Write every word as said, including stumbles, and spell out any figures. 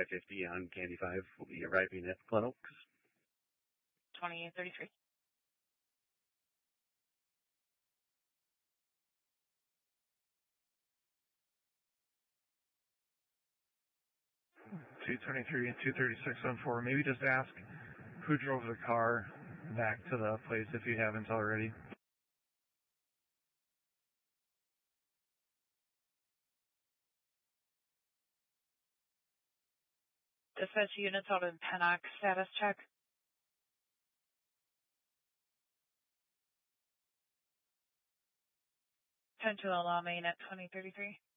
five fifty on Candy five will be arriving at Glen Oaks. twenty-eight thirty-three. two twenty-three and two thirty-six on four. Maybe just ask who drove the car back to the place if you haven't already. Dispatch units out in Pennock, status check. ten to allow main at twenty thirty-three.